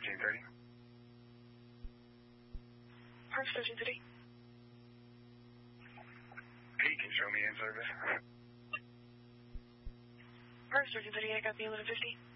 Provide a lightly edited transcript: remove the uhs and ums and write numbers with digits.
1330. Parks 1330. He can show me in service. Parks 1330, I got the 1150.